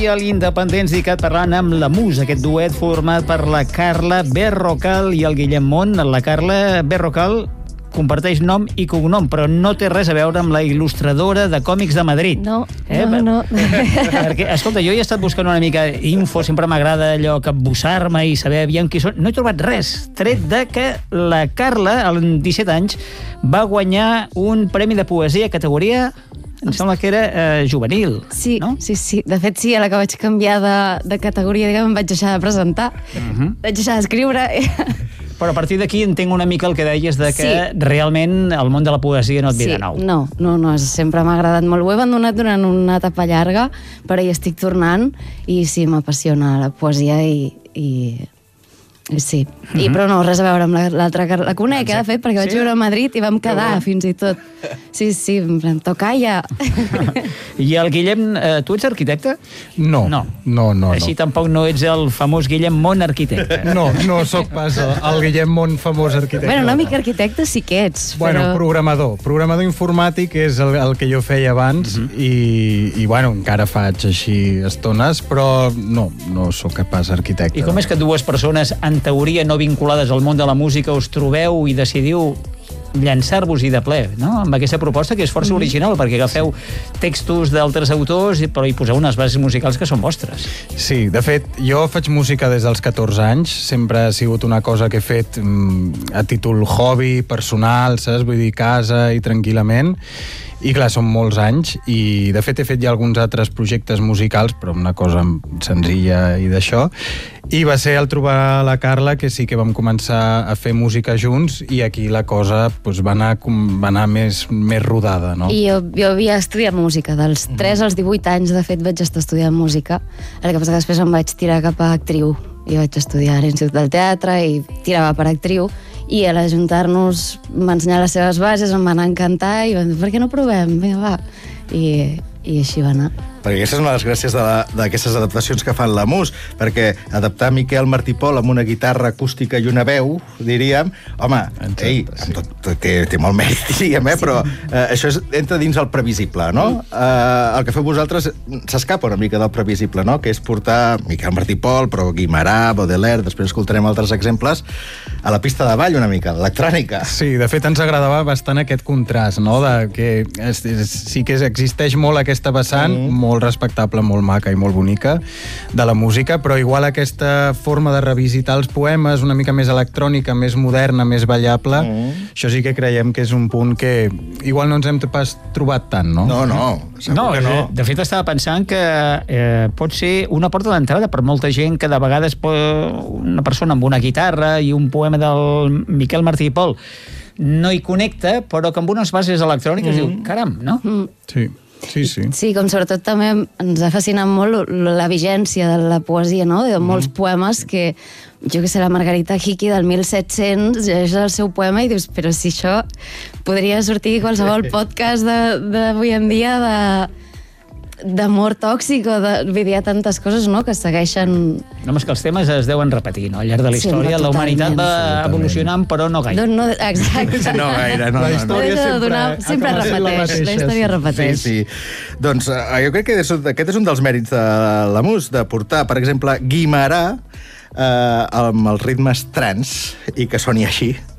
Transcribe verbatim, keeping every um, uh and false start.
I a l'Independents dedicat parlant amb la Mus, aquest duet format per la Carla Berrocal i el Guillem Mont. La Carla Berrocal comparteix nom i cognom, però no té res a veure amb la il·lustradora de còmics de Madrid. No, eh? no, no. Perquè, escolta, jo he estat buscant una mica info, sempre m'agrada allò capbussar-me i saber aviam qui són. No he trobat res, tret de que la Carla, als disset anys, va guanyar un premi de poesia categoria... Em sembla que era eh, juvenil, sí, no? Sí, sí. De fet, sí, a la que vaig canviar de, de categoria, diguem, em vaig deixar de presentar, uh -huh. vaig deixar d'escriure... Però a partir d'aquí entenc una mica el que deies de que sí. realment el món de la poesia no et ve sí. de nou. No, no, no, sempre m'ha agradat molt. Ho he abandonat durant una etapa llarga, però hi estic tornant i sí, m'apassiona la poesia i... i... Sí, mm -hmm. I, però no, res a veure amb l'altra Carla. La conec, eh, de fet, perquè vaig sí? viure a Madrid i vam quedar, fins i tot. Sí, sí, en plan, tocalla. I el Guillem, eh, tu ets arquitecte? No, no, no, no. Així no. Tampoc no ets el famós Guillem Mont arquitecte. No, no sóc pas el, el Guillem Mont famós arquitecte. Bueno, una mica arquitecte sí que ets, Bueno, però... programador. Programador informàtic és el, el que jo feia abans uh -huh. i, i, bueno, encara faig així estones, però no, no sóc pas arquitecte. I com és que dues persones, en teoria no vinculades al món de la música, us trobeu i decidiu llançar-vos-hi de ple, no? Amb aquesta proposta que és força original, perquè agafeu textos d'altres autors però hi poseu unes bases musicals que són vostres. Sí, de fet, jo faig música des dels catorze anys, sempre ha sigut una cosa que he fet mm, a títol hobby, personal, saps? Vull dir, casa i tranquil·lament. I clar, són molts anys i de fet he fet ja alguns altres projectes musicals, però una cosa senzilla i d'això. I va ser al trobar la Carla que sí que vam començar a fer música junts i aquí la cosa pues, va anar, va anar més, més rodada, no? I jo, jo havia estudiat música, dels tres als divuit anys, de fet, vaig estar estudiant música. El que passa que després em vaig tirar cap a actriu i vaig estudiar a l'Institut del Teatre i tirava per actriu. I a l'ajuntar-nos va ensenyar les seves bases, em van encantar i van dir, per què no provem? Vinga, va. I, i així va anar. Perquè aquesta és una de les gràcies d'aquestes adaptacions que fan la Mus, perquè adaptar Miquel Martí Pol amb una guitarra acústica i una veu, diríem, home, exacte, ei, sí. tot, té, té molt mèrit, diríem, eh? Sí. Però eh, això és, entra dins el previsible, no? Mm. Eh, el que feu vosaltres s'escapa una mica del previsible, no? Que és portar Miquel Martí Pol, però Guimerà, Baudelaire, després escoltarem altres exemples, a la pista de ball una mica, electrònica. Sí, de fet ens agradava bastant aquest contrast, no? De que és, és, sí que existeix molt aquesta vessant, mm. molt respectable, molt maca i molt bonica de la música, però igual aquesta forma de revisitar els poemes una mica més electrònica, més moderna, més ballable, mm. això sí que creiem que és un punt que igual no ens hem pas trobat tant, no? No, no, no, no. De fet estava pensant que eh, pot ser una porta d'entrada per molta gent que de vegades pot, una persona amb una guitarra i un poema del Miquel Martí i Pol no hi connecta, però que amb unes bases electròniques mm. diu, caram, no? Mm. Sí. Sí, sí. Sí, com sobretot també ens ha fascinat molt la vigència de la poesia, no? De molts mm. poemes que, jo que sé, la Margarita Hickey del mil set-cents és el seu poema i dius, però si això podria sortir qualsevol podcast d'avui en dia de d'amor tòxic o de... Vull dir, hi ha tantes coses, no?, que segueixen... No, és que els temes es deuen repetir, no? Al llarg de la història, sí, la humanitat va evolucionant, però no gaire. No, no, exacte. No gaire, no. La història no, no. sempre, Donar, sempre repeteix, la història repeteix. Sí, sí. Doncs eh, jo crec que aquest és un dels mèrits de la Mus, de portar, per exemple, Guimerà eh, amb els ritmes trans i que soni així.